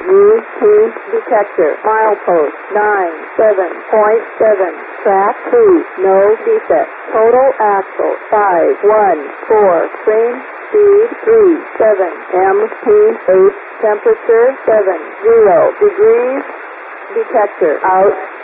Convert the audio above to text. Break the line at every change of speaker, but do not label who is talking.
UT detector. Milepost 97.7. Track 2. No defect. Total axle 514. Train speed 37. MPH temperature 70 degrees. Detector out.